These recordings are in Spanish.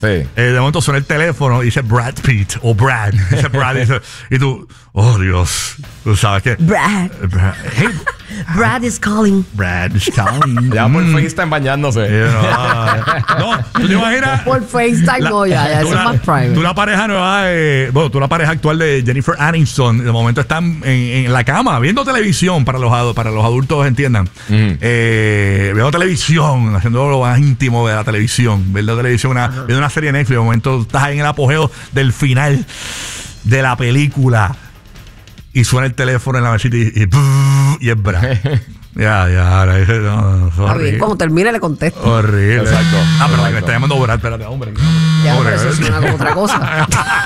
Sí. De momento suena el teléfono y dice Brad Pitt o Brad. Dice Brad y tú, oh Dios, tú sabes que Brad. Hey, Brad is calling. Brad is calling. Ya por FaceTime bañándose. No, tú te imaginas. Por FaceTime, no, ya, eso es más private. Tú la pareja nueva, tú la pareja actual de Jennifer Aniston, de momento están en la cama viendo televisión para los adultos entiendan. Viendo televisión, haciendo lo más íntimo de la televisión, viendo televisión, viendo una serie de Netflix, de momento estás ahí en el apogeo del final de la película y suena el teléfono en la mesita y es Brad. Ya, Está bien, cuando termine le contesto. Horrible. Exacto. Pero me está llamando Brad, espérate, hombre. Ya, pero eso suena como otra cosa.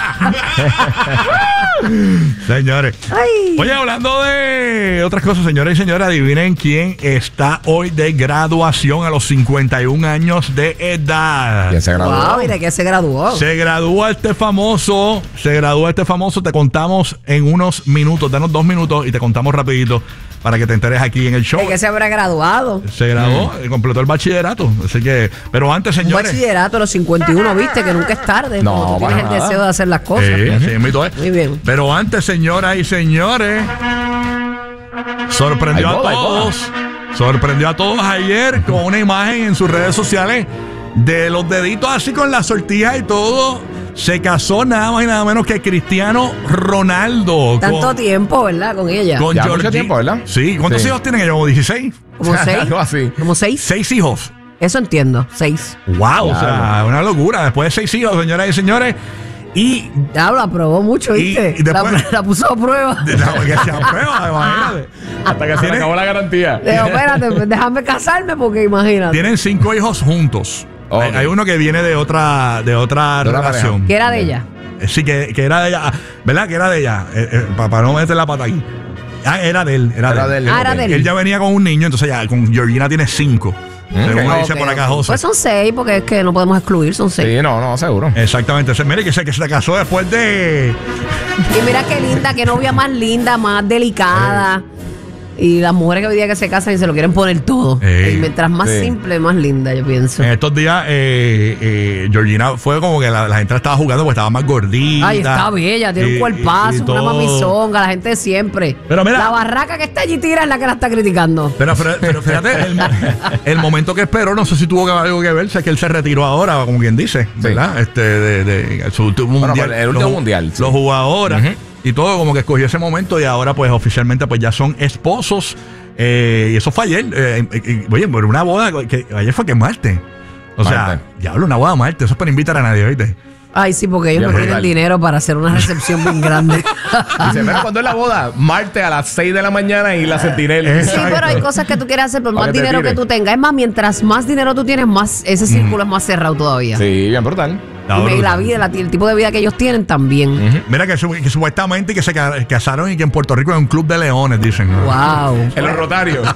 Señores. Ay. Oye, hablando de otras cosas, señores y señores, adivinen quién está hoy de graduación a los 51 años de edad. ¿Quién se graduó? Wow, mira que se graduó. Se gradúa este famoso. Te contamos en unos minutos. Danos 2 minutos y te contamos rapidito para que te enteres aquí en el show. ¿De qué se habrá graduado? Se graduó, completó el bachillerato. Así que, pero antes, Un señores. bachillerato a los 51, viste, que nunca es tarde. No, cuando tú tienes para el nada. deseo de hacer las cosas. Sí, así mismo es. Muy bien. Pero antes, señoras y señores, sorprendió Hay boda, a todos. Sorprendió a todos ayer con una imagen en sus redes sociales de los deditos así con la sortija y todo. Se casó nada más y nada menos que Cristiano Ronaldo. Tanto tiempo, ¿verdad? Con ella. Con Ya Georgie. mucho tiempo, ¿verdad? Sí. ¿Cuántos Sí. hijos tienen ellos? ¿Como 16? ¿Como 6? Algo así. ¿Como 6? 6 hijos. Eso entiendo, 6. Wow, o sea, una locura. Después de 6 hijos, señoras y señores. Y Ya lo aprobó mucho, ¿viste? y después- la puso a prueba. que sea prueba, imagínate. Hasta que se le acabó la garantía. Digo, espérate, déjame casarme porque imagínate. Tienen 5 hijos juntos. Okay. Hay uno que viene de otra relación. ¿Qué era de ella? Sí, que era de ella. ¿Verdad? Que era de ella. Para no meter la pata aquí. Era de él. Era de él. Ah, era de él. Él ya venía con un niño, entonces ya con Georgina tiene 5. Según me dice Ok, por acá ok. José. Pues son 6, porque es que no podemos excluir, son 6. Sí, no, seguro. Exactamente. Mire que se casó después de. Y mira qué linda, qué novia más linda, más delicada. Y las mujeres que hoy día que se casan y se lo quieren poner todo. Y mientras más Sí. simple, más linda, yo pienso. En estos días, Georgina fue como que la gente la estaba jugando porque estaba más gordita. Ay, está bella, tiene un cuerpazo, una todo. mamizonga, la gente de siempre. Pero mira- la barraca que está allí tira es la que la está criticando. Pero fíjate, el momento que esperó, no sé si tuvo algo que ver, sé que él se retiró ahora, como quien dice, ¿verdad? De su último Bueno, mundial. pues, el último mundial, sí. Los jugadores y todo, como que escogió ese momento y ahora pues oficialmente pues ya son esposos. Y eso fue ayer. Oye, por una boda que ayer fue que martes. O sea, Martes. diablo, una boda martes. Eso es para invitar a nadie, ¿oíste? Ay, sí, porque ellos Ya, no tienen brutal. dinero para hacer una recepción bien grande. Dice, pero ¿cuándo es la boda? Martes a las 6 de la mañana y la sentinela. Sí, pero hay cosas que tú quieres hacer por Para más que te dinero que tire. tú tengas. Es más, mientras más dinero tú tienes, más ese círculo es más cerrado todavía. Sí, bien brutal. Y la vida, el tipo de vida que ellos tienen también. Mira que supuestamente que se casaron y que en Puerto Rico hay un club de leones, dicen. Wow. En los rotarios.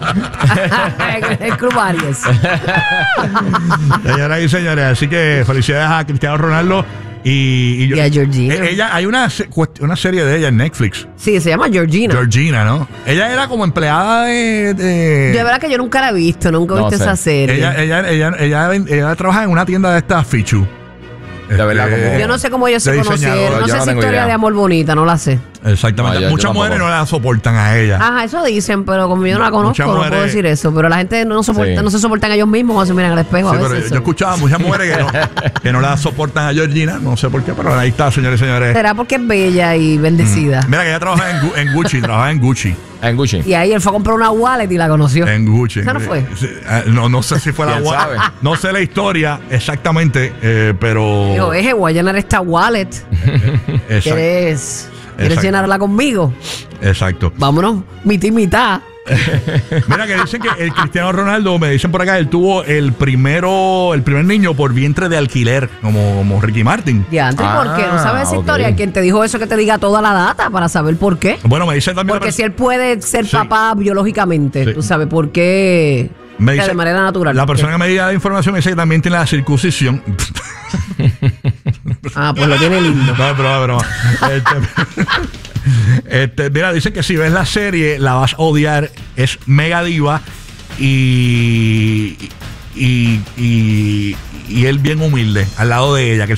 El Club Aries. Señoras y señores, así que felicidades a Cristiano Ronaldo y a Georgina. Ella, hay una serie de ella en Netflix. Sí, se llama Georgina. Georgina, ¿no? Ella era como empleada Yo de verdad que yo nunca la he visto, nunca he No visto sé. esa serie. Ella trabaja en una tienda de estas Fichu. De verdad, como- Yo no sé cómo ellos se de diseñadora, conocieron. No yo sé no si tengo historia idea. de amor bonita, no la sé. Exactamente. No, yo Muchas tampoco. mujeres no la soportan a ella. Ajá, eso dicen, pero como yo no la conozco, Muchas no mujeres- puedo decir eso. Pero la gente no se soportan a ellos mismos cuando se miran al espejo Sí, a pero veces. yo escuchaba a muchas mujeres que no la soportan a Georgina. No sé por qué, pero ahí está, señores y señores. Será porque es bella y bendecida. Mira que ella trabaja en Gucci. Trabaja en Gucci. En Gucci. Y ahí él fue a comprar una wallet y la conoció. En Gucci. ¿Esa no fue? Sí, no sé si fue la ¿Quién wallet. sabe? No sé la historia exactamente, pero. Dijo, voy a llenar esta wallet. Exacto. ¿Quieres Exacto. llenarla conmigo? Exacto. Vámonos, mitad y mitad. Mira que dicen que el Cristiano Ronaldo, me dicen por acá, él tuvo el primer niño por vientre de alquiler, como Ricky Martin. Ya, antes, ¿por qué? ¿No sabes esa ok. historia? Quien te dijo eso, que te diga toda la data para saber por qué. Bueno, me dice también. Porque si él puede ser Sí. papá biológicamente, Sí. tú sabes por qué. me O sea, dice- de manera natural. La persona que me diga la información me dice que también tiene la circuncisión. Ah, pues lo tiene lindo. No, es broma. Mira, dicen que si ves la serie la vas a odiar. Es mega diva y y él bien humilde al lado de ella, que